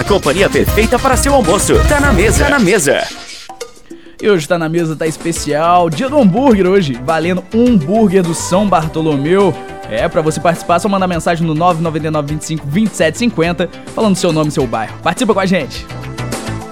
A companhia perfeita para seu almoço. Tá na mesa. Tá na mesa. E hoje tá na mesa, tá especial, dia do hambúrguer hoje, valendo um hambúrguer do São Bartolomeu. Pra você participar, só mandar mensagem no 999 25 27 50, falando seu nome e seu bairro. Participa com a gente!